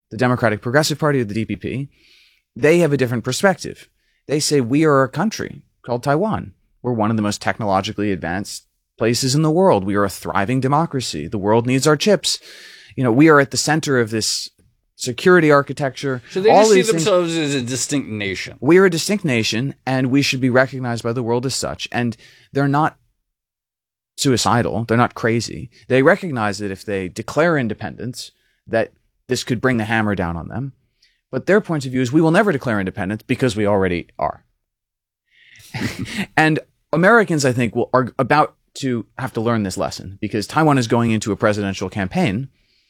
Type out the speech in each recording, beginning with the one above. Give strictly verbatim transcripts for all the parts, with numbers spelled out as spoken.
the Democratic Progressive Party, or the D P P, they have a different perspective. They say we are a country called Taiwan. We're one of the most technologically advanced places in the world. We are a thriving democracy. The world needs our chips. You know, we are at the center of this security architecture. So they all just see these themselves things. as a distinct nation. We are a distinct nation, and we should be recognized by the world as such. And they're not suicidal. They're not crazy. They recognize that if they declare independence, that this could bring the hammer down on them. But their point of view is we will never declare independence because we already are. And Americans, I think, will, are about to have to learn this lesson because Taiwan is going into a presidential campaign,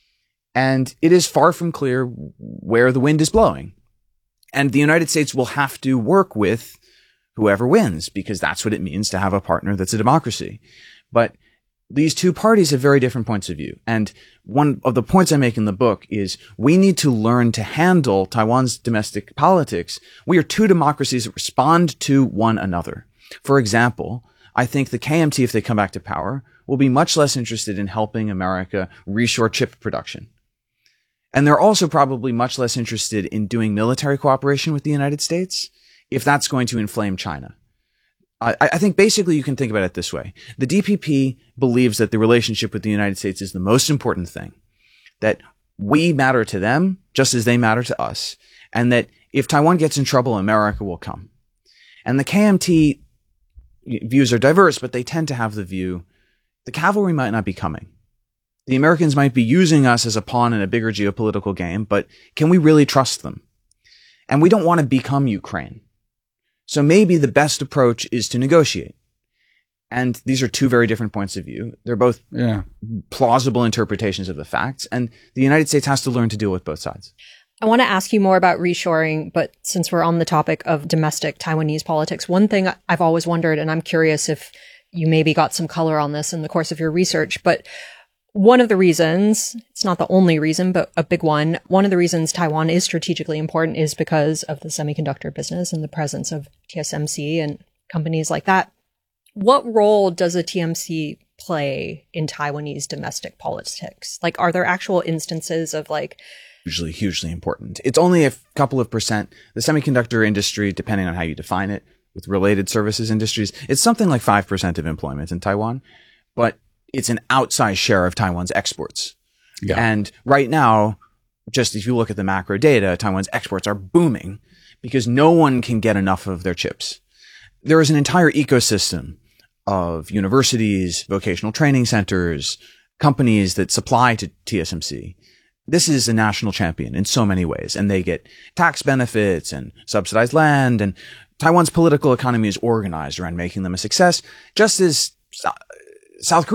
and it is far from clear where the wind is blowing. And the United States will have to work with whoever wins because that's what it means to have a partner that's a democracy. But these two parties have very different points of view. And one of the points I make in the book is we need to learn to handle Taiwan's domestic politics. We are two democracies that respond to one another. For example, I think the K M T, if they come back to power, will be much less interested in helping America reshore chip production. And they're also probably much less interested in doing military cooperation with the United States if that's going to inflame China. I, I think basically you can think about it this way. The D P P believes that the relationship with the United States is the most important thing, that we matter to them just as they matter to us, and that if Taiwan gets in trouble, America will come. And the K M T views are diverse, but they tend to have the view the cavalry might not be coming. The Americans might be using us as a pawn in a bigger geopolitical game, but can we really trust them? And we don't want to become Ukraine. So maybe the best approach is to negotiate. And these are two very different points of view. They're both yeah. plausible interpretations of the facts, and the United States has to learn to deal with both sides. I want to ask you more about reshoring, but since we're on the topic of domestic Taiwanese politics, one thing I've always wondered, and I'm curious if you maybe got some color on this in the course of your research, but one of the reasons, it's not the only reason, but a big one, one of the reasons Taiwan is strategically important is because of the semiconductor business and the presence of T S M C and companies like that. What role does a T M C play in Taiwanese domestic politics? Like, are there actual instances of like... Usually hugely important. It's only a couple of percent. The semiconductor industry, depending on how you define it, with related services industries, it's something like five percent of employment in Taiwan, but it's an outsized share of Taiwan's exports. Yeah. And right now, just if you look at the macro data, Taiwan's exports are booming because no one can get enough of their chips. There is an entire ecosystem of universities, vocational training centers, companies that supply to T S M C. This is a national champion in so many ways, and they get tax benefits and subsidized land, and Taiwan's political economy is organized around making them a success, just as South Korea